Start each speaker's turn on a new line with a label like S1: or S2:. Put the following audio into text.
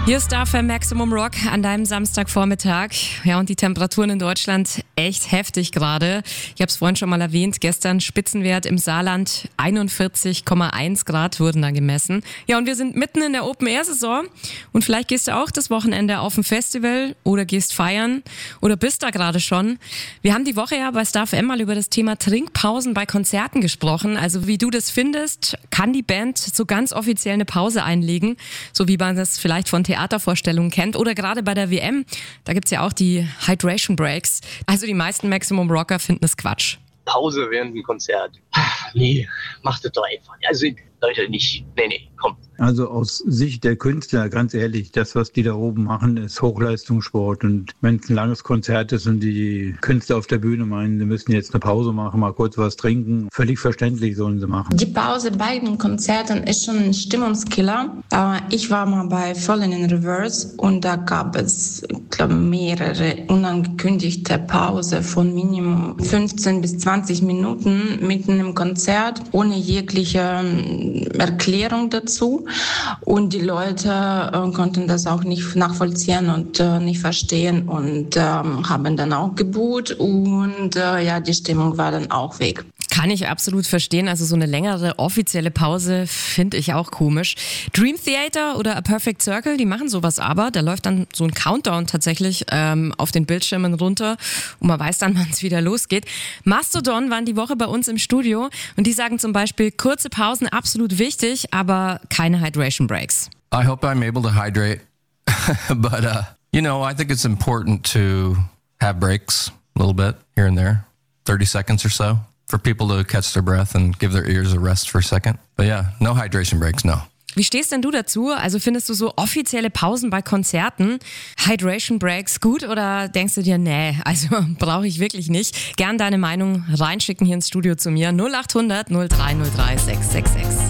S1: Hier ist dafür Maximum Rock an deinem Samstagvormittag. Ja, und die Temperaturen in Deutschland echt heftig gerade. Ich habe es vorhin schon mal erwähnt, gestern Spitzenwert im Saarland, 41,1 Grad wurden da gemessen. Ja, und wir sind mitten in der Open-Air-Saison und vielleicht gehst du auch das Wochenende auf ein Festival oder gehst feiern oder bist da gerade schon. Wir haben die Woche ja bei Star FM mal über das Thema Trinkpausen bei Konzerten gesprochen. Also wie du das findest, kann die Band so ganz offiziell eine Pause einlegen, so wie man das vielleicht von Theatervorstellungen kennt oder gerade bei der WM, da gibt's ja auch die Hydration Breaks. Also die meisten Maximum Rocker finden das Quatsch.
S2: Pause während dem Konzert. Nee, macht das doch einfach. Also Leute, nicht. Nee, komm.
S3: Also aus Sicht der Künstler, ganz ehrlich, das, was die da oben machen, ist Hochleistungssport. Und wenn es ein langes Konzert ist und die Künstler auf der Bühne meinen, sie müssen jetzt eine Pause machen, mal kurz was trinken, völlig verständlich sollen sie machen.
S4: Die Pause bei den Konzerten ist schon ein Stimmungskiller. Ich war mal bei Fallen in Reverse und da gab es, ich glaube, mehrere unangekündigte Pause von Minimum 15 bis 20 Minuten mitten im Konzert, ohne jegliche Erklärung dazu. Und die Leute konnten das auch nicht nachvollziehen und nicht verstehen und haben dann auch geboot und die Stimmung war dann auch weg.
S1: Kann ich absolut verstehen. Also so eine längere offizielle Pause finde ich auch komisch. Dream Theater oder A Perfect Circle, die machen sowas aber. Da läuft dann so ein Countdown tatsächlich auf den Bildschirmen runter und man weiß dann, wann es wieder losgeht. Mastodon waren die Woche bei uns im Studio und die sagen zum Beispiel, kurze Pausen absolut wichtig, aber keine Hydration Breaks.
S5: I hope I'm able to hydrate, but I think it's important to have breaks a little bit here and there, 30 seconds or so. For people to catch their breath and give their ears a rest for a second. But yeah, no hydration breaks, no.
S1: Wie stehst denn du dazu? Also findest du so offizielle Pausen bei Konzerten, Hydration Breaks gut oder denkst du dir, nee, also brauche ich wirklich nicht? Gern deine Meinung reinschicken hier ins Studio zu mir. 0800 0303 666.